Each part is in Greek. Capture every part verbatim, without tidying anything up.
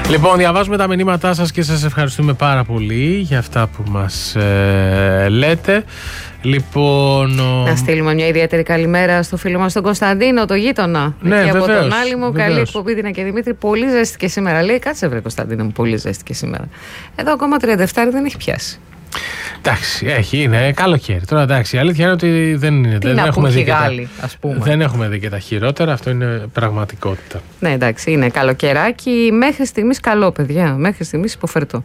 Λοιπόν, διαβάζουμε τα μηνύματά σας και σας ευχαριστούμε πάρα πολύ για αυτά που μας ε, λέτε. Λοιπόν, ο... Να στείλουμε μια ιδιαίτερη καλημέρα στο φίλο μας τον Κωνσταντίνο, το γείτονα. Ναι, εκεί βεβαίως, από τον άλλη μου. βεβαίως. Καλή εκπομπή, Δίνα και Δημήτρη. Πολύ ζέστηκε σήμερα. Λέει, κάτσε βρε Κωνσταντίνο μου, πολύ ζέστηκε σήμερα. Εδώ ακόμα τριάντα επτά δεν έχει πιάσει. Εντάξει, έχει, είναι καλοκαίρι. Τώρα εντάξει, η αλήθεια είναι ότι δεν είναι. Τι δεν, να έχουμε πούν δει και τα, Γάλλοι, ας πούμε. δεν έχουμε δει και τα χειρότερα, αυτό είναι πραγματικότητα. Ναι, εντάξει, είναι καλοκαιράκι. Μέχρι στιγμής καλό, παιδιά. Μέχρι στιγμής υποφερτό.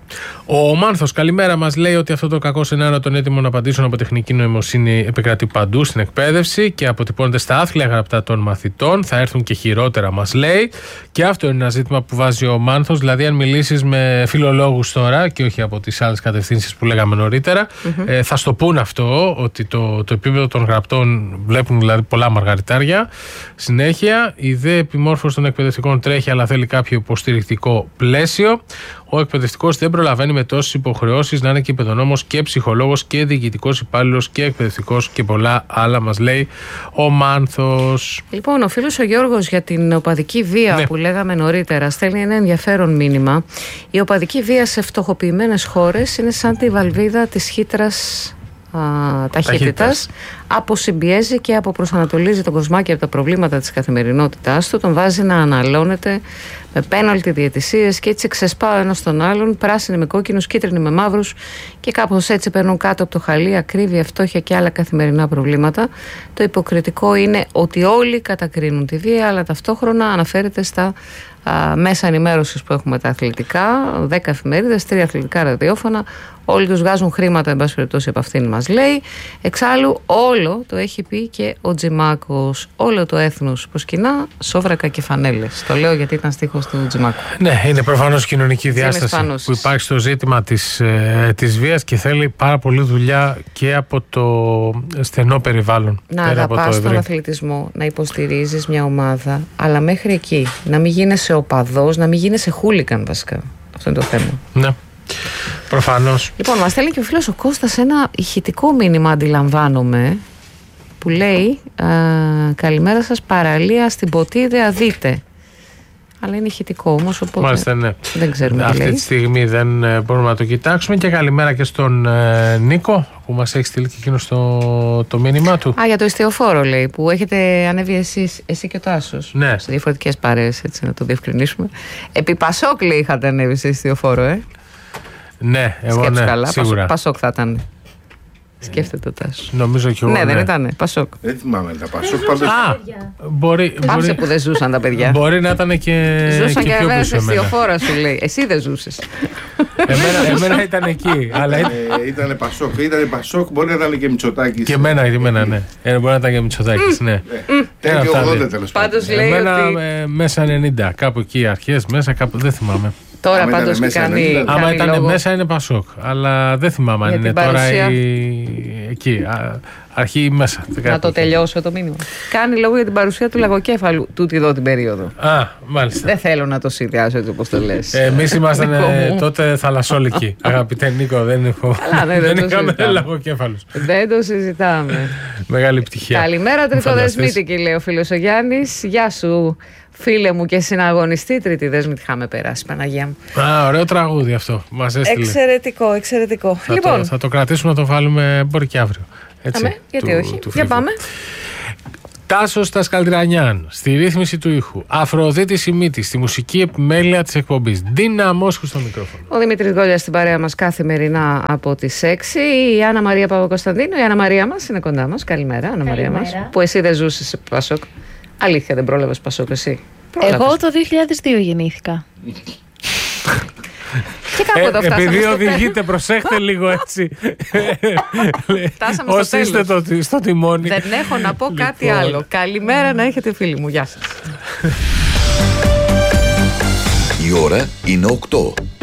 Ο Μάνθος, καλημέρα, μας λέει ότι αυτό το κακό σενάριο των έτοιμων απαντήσεων από τεχνική νοημοσύνη επικρατεί παντού στην εκπαίδευση και αποτυπώνεται στα άθλια γραπτά των μαθητών. Θα έρθουν και χειρότερα, μας λέει. Και αυτό είναι ένα ζήτημα που βάζει ο Μάνθος. Δηλαδή, αν μιλήσεις με φιλολόγους τώρα και όχι από τις άλλες κατευθύνσεις που λέγαμε νωρίτερα, mm-hmm. ε, θα στο πούν αυτό, ότι το, το επίπεδο των γραπτών βλέπουν δηλαδή πολλά μαργαριτάρια. Συνέχεια, η δε επιμόρφωση των εκπαιδευτικών τρέχει, αλλά θέλει κάποιο υποστηρικτικό πλαίσιο. Ο εκπαιδευτικός δεν προλαβαίνει με τόσες υποχρεώσεις να είναι και παιδονόμος και ψυχολόγος και διοικητικός υπάλληλος και εκπαιδευτικός και πολλά άλλα, μας λέει ο Μάνθος. Λοιπόν, ο φίλος ο Γιώργος για την οπαδική βία ναι. που λέγαμε νωρίτερα στέλνει ένα ενδιαφέρον μήνυμα. Η οπαδική βία σε φτωχοποιημένες χώρες είναι σαν τη βαλβίδα της χύτρας ταχύτητας, αποσυμπιέζει και αποπροσανατολίζει τον κοσμάκι από τα προβλήματα της καθημερινότητάς του, τον βάζει να αναλώνεται με πέναλτι διαιτησίες και έτσι ξεσπά ο ένας τον άλλον, πράσινοι με κόκκινους, κίτρινοι με μαύρους και κάπως έτσι παίρνουν κάτω από το χαλί ακρίβεια, φτώχεια και άλλα καθημερινά προβλήματα. Το υποκριτικό είναι ότι όλοι κατακρίνουν τη βία, αλλά ταυτόχρονα αναφέρεται στα α, μέσα ενημέρωσης που έχουμε τα αθλητικά, δέκα εφημερίδες, τρία αθλητικά ραδιόφωνα. Όλοι τους βγάζουν χρήματα, εν πάση περιπτώσει, από αυτήν μας λέει. Εξάλλου, όλο το έχει πει και ο Τζιμάκος. Όλο το έθνος προσκυνά σόβρακα και φανέλες. Το λέω γιατί ήταν στίχος του Τζιμάκου. Ναι, είναι προφανώς κοινωνική διάσταση που υπάρχει στο ζήτημα της, ε, της βίας και θέλει πάρα πολύ δουλειά και από το στενό περιβάλλον. Να αγαπάς τον αθλητισμό, να υποστηρίζεις μια ομάδα, αλλά μέχρι εκεί. Να μην γίνεσαι οπαδός, να μην γίνεσαι χούλικαν βασικά. Αυτό είναι το θέμα. Ναι. Προφανώς. Λοιπόν, μας στέλνει και ο φίλος ο Κώστας ένα ηχητικό μήνυμα, αντιλαμβάνομαι, που λέει α, καλημέρα σας, παραλία στην Ποτίδεα δείτε. Αλλά είναι ηχητικό όμως, οπότε μάλιστα, ναι. δεν ξέρουμε αυτή τι λέει. τη στιγμή δεν μπορούμε να το κοιτάξουμε. Και καλημέρα και στον ε, Νίκο που μας έχει στείλει και εκείνο το, το μήνυμα του. Α, για το εστιοφόρο λέει, που έχετε ανέβει εσείς, εσύ και ο Τάσος. Ναι. Σε διαφορετικές παρέες, έτσι να το διευκρινίσουμε. Επί Πασόκ λέει είχατε ανέβει σε εστιοφόρο, ε. Ναι, εγώ σκέψου ναι, καλά, σίγουρα. Πασόκ, Πασόκ θα ήταν. Σκέφτεται το Τάσο. Νομίζω και εγώ. Ναι, ναι, δεν ήτανε. Πασόκ. Δεν θυμάμαι τα Πασόκ. Πάντως... Α, μπορεί, Πάψε μπορεί, που δεν ζούσαν τα παιδιά. μπορεί να ήταν και. Ζούσαν και, και πιο βέβαια πίσω σε εμένα. στιοφόρα σου λέει. Εσύ δεν ζούσες. εμένα, εμένα ήταν εκεί. Αλλά ε, ήτανε Πασόκ. Ήτανε Πασόκ, μπορεί να ήταν και Μητσοτάκης. και εμένα, και εμένα, ναι. Ε, μπορεί να ήταν και Μητσοτάκης, ναι. Τέλειο ογδόντα τέλος πάντων. Πάντως λέει Εμένα ότι... ε, μέσα ενενήντα, κάπου εκεί αρχές, μέσα κάπου, δεν θυμάμαι. Τώρα Άμα πάντως ήταν μέσα κάνει, Άμα κάνει ήταν λόγο... μέσα είναι Πασόκ, αλλά δεν θυμάμαι αν Για είναι την τώρα παρουσία. η... εκεί, α, αρχή ή μέσα. Να το τελειώσω το μήνυμα. Κάνει λόγο για την παρουσία του λαγοκέφαλου τούτη εδώ την περίοδο. Α, μάλιστα. Δεν θέλω να το συνδυάσω έτσι όπως το λες. Εμείς ήμασταν Νίκο ε, μου. τότε θαλασσόλικοι. Αγαπητέ Νίκο, δεν, έχω... Καλά, ναι, δεν δεν το είχαμε συζητάμε. λαγοκέφαλους. Δεν το συζητάμε. Μεγάλη πτυχία. Καλημέρα Φανταστείς. τριτοδεσμήτικη λέει ο φίλος ο Γιάννης. Γεια σου φίλε μου και συναγωνιστή, τρίτη δέσμη είχαμε περάσει, Παναγία μου. Α, ωραίο τραγούδι αυτό. Μας έστειλε. Εξαιρετικό, εξαιρετικό. Θα, λοιπόν, το, θα το κρατήσουμε να το βάλουμε, μπορεί και αύριο. Έτσι, αμέ, γιατί του, όχι. του Για πάμε. Τάσος Τασκαλτρανιάν, στη ρύθμιση του ήχου. Αφροδίτη Σιμίτη, στη μουσική επιμέλεια της εκπομπής. Ντίνα Μόσχου στο μικρόφωνο. Ο Δημήτρης Γκόλιας στην παρέα μας καθημερινά από τις έξι. Η Άννα Μαρία Παπακοσταντίνου, η Άννα Μαρία μας είναι κοντά μας. Καλημέρα, Άννα Μαρία μας. Που εσύ δεν ζούσες σε Πασόκ. Αλήθεια, δεν πρόλαβες Πασόκ εσύ. Πρόλαβες. Εγώ το δύο χιλιάδες δύο γεννήθηκα. Και κάπου εδώ Ε, φτάσαμε επειδή στο οδηγείτε, προσέχτε λίγο έτσι. Φτάσαμε στο Όσοι είστε τέλος. το, στο τιμόνι. Δεν έχω να πω κάτι Λοιπόν. άλλο. Καλημέρα να έχετε φίλοι μου. Γεια σας. Η ώρα είναι οκτώ.